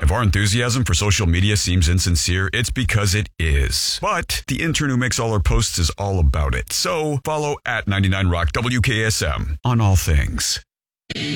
If our enthusiasm for social media seems insincere, it's because it is. But the intern who makes all our posts is all about it. So follow at 99 Rock WKSM on all things.